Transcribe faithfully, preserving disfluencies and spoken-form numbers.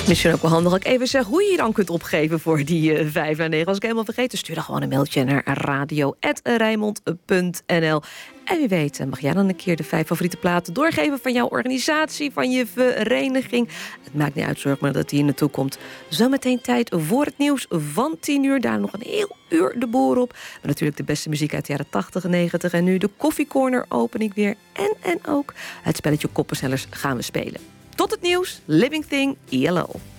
Misschien ook wel handig dat ik even zeg hoe je je dan kunt opgeven voor die uh, vijf naar negen. Als ik helemaal vergeten, stuur dan gewoon een mailtje naar radio apenstaartje rijnmond punt n l. En wie weet mag jij dan een keer de vijf favoriete platen doorgeven van jouw organisatie, van je vereniging. Het maakt niet uit, zorg maar dat die in naartoe komt. Zometeen tijd voor het nieuws van tien uur. Daar nog een heel uur de boer op. Maar natuurlijk de beste muziek uit de jaren tachtig en negentig. En nu de koffiecorner open ik weer. En, en ook het spelletje Koppenstellers gaan we spelen. Tot het nieuws, Living Thing, I L O.